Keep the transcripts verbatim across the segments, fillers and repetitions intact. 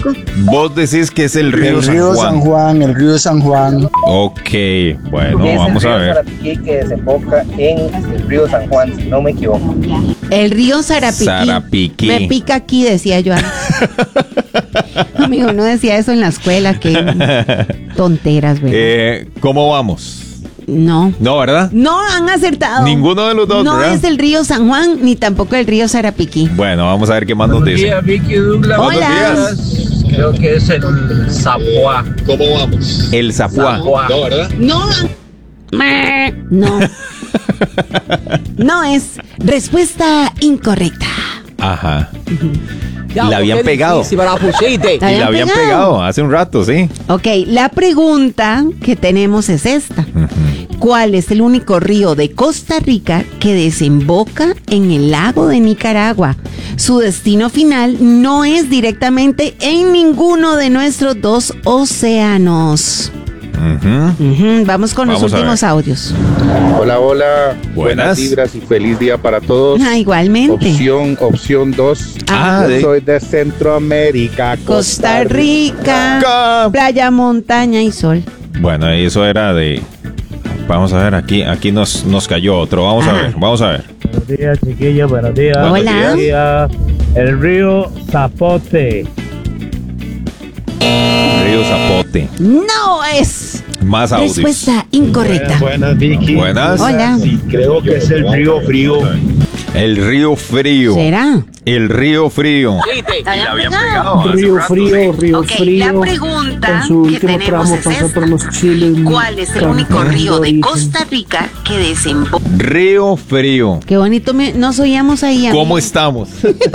México? Vos decís que es el río, el San, río Juan. San Juan, el río San Juan. Ok, bueno, Es vamos el a río ver. Sarapiquí que desemboca en el río San Juan, si no me equivoco. El río Sarapiquí. Sarapiquí. Me pica aquí, decía yo. Amigo, no decía eso en la escuela, que tonteras, ¿verdad? Eh, ¿Cómo vamos? No. No, ¿verdad? No han acertado. Ninguno de los dos, No ¿verdad? es el río San Juan, ni tampoco el río Sarapiquí. Bueno, vamos a ver qué más nos Buenos dice. días, Vicky Douglas. Hola. Buenos días. Creo que es el Zapoá. ¿Cómo vamos? El Zapuá. Zapoá. No, ¿verdad? No. No. No es respuesta incorrecta. Ajá. La habían pegado. Y ¿La la habían habían pegado? pegado hace un rato, sí. Ok, la pregunta que tenemos es esta. Ujú. ¿Cuál es el único río de Costa Rica que desemboca en el lago de Nicaragua? Su destino final no es directamente en ninguno de nuestros dos océanos. Ujú. Ujú, vamos con Vamos los a últimos ver. audios. Hola, hola. Buenas. vibras y feliz día para todos. Ah, igualmente. Opción, opción dos. Ah, Yo de- soy de Centroamérica, Costa Rica, Ca- playa, montaña y sol. Bueno, eso era de... Vamos a ver, aquí aquí nos, nos cayó otro. Vamos a Ajá. ver, vamos a ver. Buenos días, chiquillos. Buenos días. Hola. Buenos días. El río Zapote. Río Zapote. No es Más audios. respuesta incorrecta. Buenas, Vicky. Buenas. Hola. Sí, creo que es el río Frío. El río frío. ¿Será? El río frío. Río Frío, Río Ok, Frío. la pregunta En su que último tenemos tramo es pasa esta. por los chiles. ¿Cuál es el único cantando río de y- Costa Rica que desemboca? Río frío. Qué bonito me- nos oíamos ahí. amigo. ¿Cómo estamos?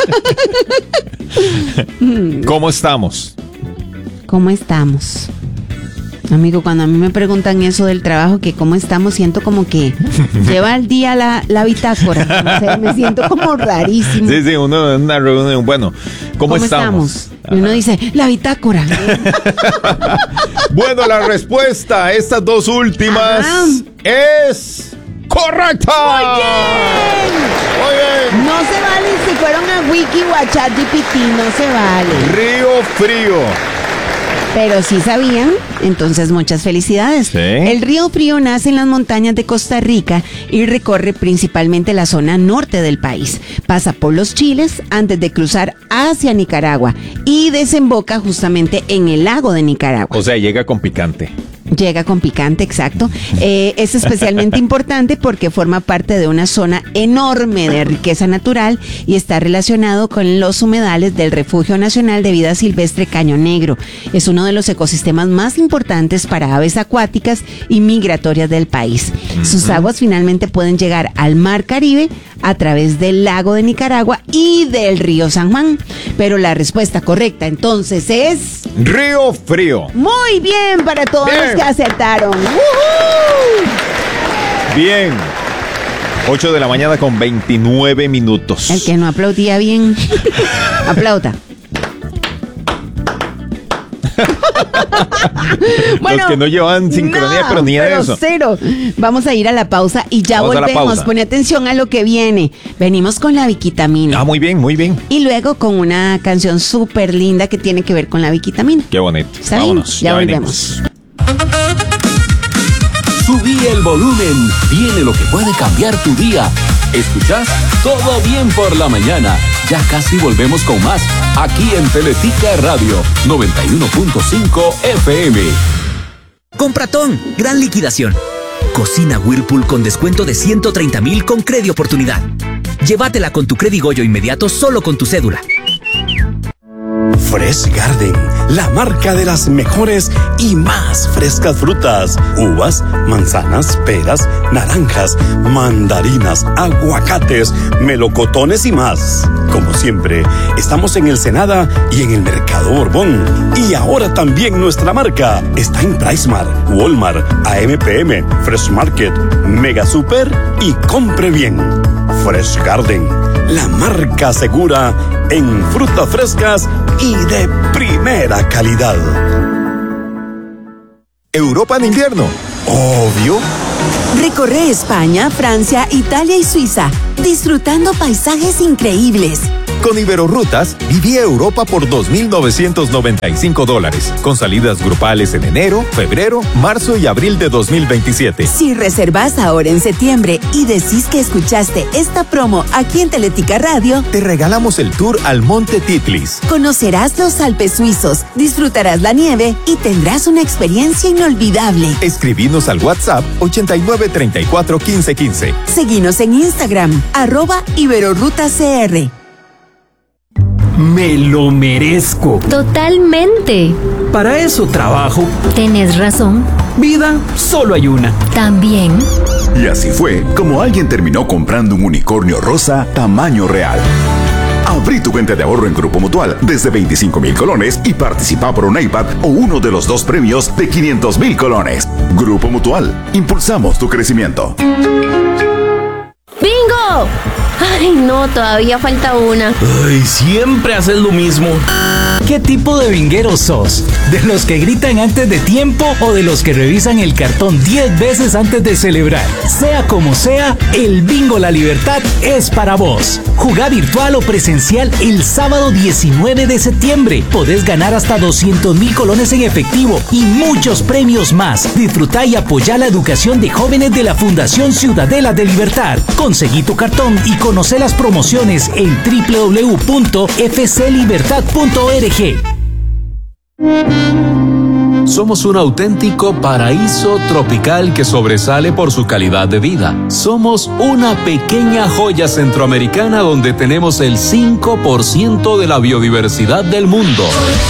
¿Cómo estamos? ¿Cómo estamos? Amigo, cuando a mí me preguntan eso del trabajo, que cómo estamos, siento como que lleva al día la, la bitácora. No sé, me siento como rarísimo. Sí, sí, uno en una reunión. Bueno, ¿cómo, estamos? Y uno dice, la bitácora. Bueno, la respuesta a estas dos últimas Ajá. es correcta. Muy bien. No se vale si fueron a Wiki o a ChatGPT, no se vale. Río frío. Pero sí sabían, entonces muchas felicidades. Sí. El río Frío nace en las montañas de Costa Rica y recorre principalmente la zona norte del país. Pasa por los Chiles antes de cruzar hacia Nicaragua y desemboca justamente en el lago de Nicaragua. O sea, llega con picante. Llega con picante, exacto. Eh, es especialmente importante porque forma parte de una zona enorme de riqueza natural y está relacionado con los humedales del Refugio Nacional de Vida Silvestre Caño Negro. Es uno de los ecosistemas más importantes para aves acuáticas y migratorias del país. Sus aguas finalmente pueden llegar al Mar Caribe a través del lago de Nicaragua y del río San Juan. Pero la respuesta correcta entonces es... Río frío. Muy bien para todos Bien. los que acertaron. ¡Woohoo! Bien. ocho de la mañana con veintinueve minutos. El que no aplaudía bien, aplauda. Los que no llevan sincronía, no, pero ni de pero eso. cero. Vamos a ir a la pausa y ya Vamos a la volvemos. pausa. Pone atención a lo que viene. Venimos con la vitamina. Ah, muy bien, muy bien. Y luego con una canción súper linda que tiene que ver con la vitamina. Qué bonito. ¿Está bien? Vámonos. Ya venimos. Subí el volumen. Viene lo que puede cambiar tu día. ¿Escuchás? Todo bien por la mañana. Ya casi volvemos con más. Aquí en Teletica Radio noventa y uno punto cinco F M. Compratón, gran liquidación. Cocina Whirlpool con descuento de ciento treinta mil con Credi Oportunidad. Llévatela con tu Credi Goyo inmediato solo con tu cédula. Fresh Garden, la marca de las mejores y más frescas frutas, uvas, manzanas, peras, naranjas, mandarinas, aguacates, melocotones y más. Como siempre, estamos en el Senada y en el Mercado Borbón. Y ahora también nuestra marca está en PriceMart, Walmart, A M P M, Fresh Market, Mega Super y Compre Bien. Fresh Garden, la marca segura en frutas frescas y de primera calidad. Europa en invierno. Obvio. Recorre España, Francia, Italia y Suiza, disfrutando paisajes increíbles. Con Iberorrutas, viví a Europa por dos mil novecientos noventa y cinco dólares, con salidas grupales en enero, febrero, marzo y abril de dos mil veintisiete. Si reservas ahora en septiembre y decís que escuchaste esta promo aquí en Teletica Radio, te regalamos el tour al Monte Titlis. Conocerás los Alpes suizos, disfrutarás la nieve y tendrás una experiencia inolvidable. Escribinos al WhatsApp ochenta y nueve, treinta y cuatro, quince, quince. Seguinos en Instagram, arroba IberorrutaCR. Me lo merezco. Totalmente. Para eso trabajo. Tienes razón. Vida, solo hay una. También. Y así fue como alguien terminó comprando un unicornio rosa tamaño real. Abrí tu cuenta de ahorro en Grupo Mutual desde veinticinco mil colones y participa por un iPad o uno de los dos premios de quinientos mil colones. Grupo Mutual, impulsamos tu crecimiento. ¡Bingo! Ay, no, todavía falta una. Ay, siempre haces lo mismo. ¿Qué tipo de binguero sos? ¿De los que gritan antes de tiempo o de los que revisan el cartón diez veces antes de celebrar? Sea como sea, el Bingo La Libertad es para vos. Jugá virtual o presencial el sábado diecinueve de septiembre. Podés ganar hasta doscientos mil colones en efectivo y muchos premios más. Disfrutá y apoyá la educación de jóvenes de la Fundación Ciudadela de Libertad. Conseguí tu cartón y conoce las promociones en doble u doble u doble u punto f c libertad punto org. Somos un auténtico paraíso tropical que sobresale por su calidad de vida. Somos una pequeña joya centroamericana donde tenemos el cinco por ciento de la biodiversidad del mundo.